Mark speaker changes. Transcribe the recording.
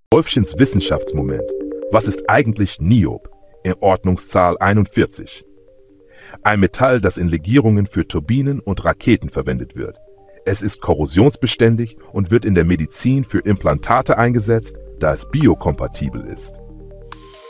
Speaker 1: Wolfchens Wissenschaftsmoment. Was ist eigentlich Niob? In Ordnungszahl 41. Ein Metall, das in Legierungen für Turbinen und Raketen verwendet wird. Es ist korrosionsbeständig und wird in der Medizin für Implantate eingesetzt, da es biokompatibel ist.